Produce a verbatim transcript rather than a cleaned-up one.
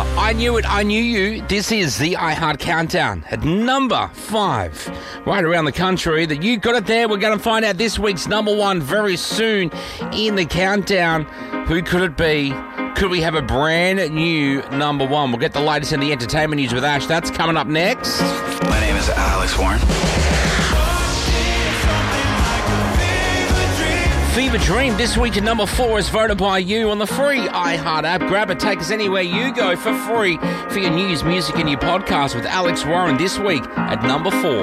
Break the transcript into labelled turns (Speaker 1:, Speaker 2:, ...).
Speaker 1: Oh, I knew it, I knew you. This is the iHeart Countdown at number five. Right around the country that you got it there. We're going to find out this week's number one very soon in the countdown. Who could it be? Could we have a brand new number one? We'll get the latest in the entertainment news with Ash. That's coming up next.
Speaker 2: My name is Alex Warren.
Speaker 1: Fever Dream this week at number four is voted by you on the free iHeart app. Grab it, take us anywhere you go for free for your news, music and your podcast with Alex Warren this week at number four.